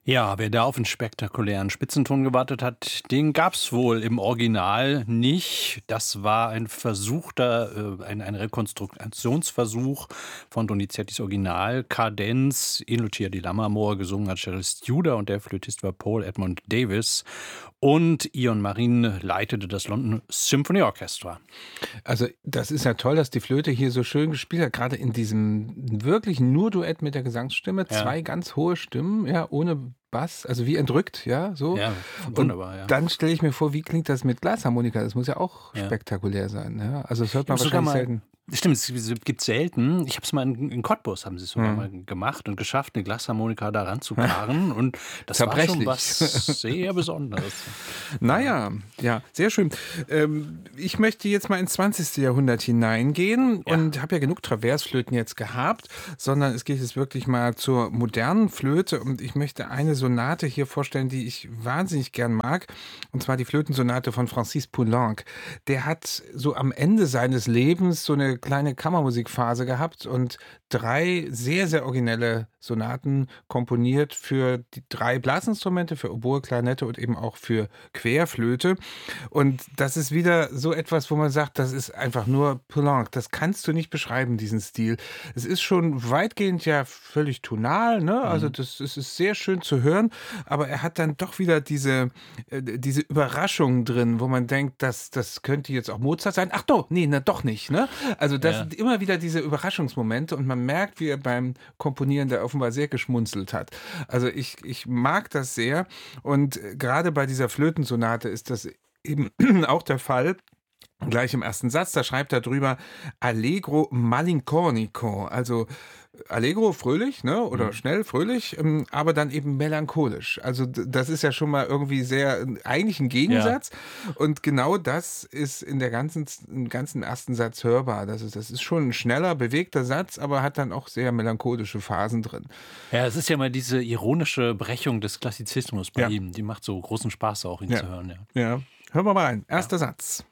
Ja, wer da auf einen spektakulären Spitzenton gewartet hat, den gab's wohl im Original nicht. Das war ein versuchter ein Rekonstruktionsversuch von Donizettis Original. Kadenz, in Lucia di Lammermoor, gesungen hat Cheryl Studer und der Flötist war Paul Edmund Davis. Und Ion Marin leitete das London Symphony Orchestra. Also, das ist ja toll, dass die Flöte hier so schön gespielt hat, gerade in diesem wirklich nur Duett mit der Gesangsstimme. Ja. 2 ganz hohe Stimmen, ja, ohne Bass, also wie entrückt, ja, so. Ja, wunderbar, ja. Dann stelle ich mir vor, wie klingt das mit Glasharmonika? Das muss ja auch Ja. spektakulär sein, ja. Also, das hört man Sogar wahrscheinlich mal selten. Stimmt, es gibt selten. Ich habe es mal in Cottbus haben sie es sogar mal gemacht und geschafft, eine Glasharmonika da ranzukarren und das war schon Zerbrechlich. was sehr Besonderes. Naja, ja, sehr schön. Ich möchte jetzt mal ins 20. Jahrhundert hineingehen Ja. und habe ja genug Traversflöten jetzt gehabt, sondern es geht jetzt wirklich mal zur modernen Flöte und ich möchte eine Sonate hier vorstellen, die ich wahnsinnig gern mag, und zwar die Flötensonate von Francis Poulenc. Der hat so am Ende seines Lebens so eine kleine Kammermusikphase gehabt und 3 sehr, sehr originelle Sonaten komponiert für die 3 Blasinstrumente, für Oboe, Klarinette und eben auch für Querflöte. Und das ist wieder so etwas, wo man sagt, das ist einfach nur Poulenc. Das kannst du nicht beschreiben, diesen Stil. Es ist schon weitgehend ja völlig tonal, ne? Also das ist sehr schön zu hören, aber er hat dann doch wieder diese Überraschung drin, wo man denkt, das könnte jetzt auch Mozart sein. Ach doch, nee, na doch nicht, ne? Also das sind immer wieder diese Überraschungsmomente und man merkt, wie er beim Komponieren da offenbar sehr geschmunzelt hat. Also ich mag das sehr und gerade bei dieser Flötensonate ist das eben auch der Fall. Gleich im ersten Satz, da schreibt er drüber Allegro malinconico, also Allegro fröhlich, ne, oder schnell fröhlich, aber dann eben melancholisch. Also das ist ja schon mal irgendwie sehr eigentlich ein Gegensatz und genau das ist im ganzen ersten Satz hörbar. Das ist schon ein schneller, bewegter Satz, aber hat dann auch sehr melancholische Phasen drin. Ja, es ist ja mal diese ironische Brechung des Klassizismus bei Ja. ihm. Die macht so großen Spaß auch, ihn zu hören. Ja. Ja, hören wir mal rein. Erster Satz.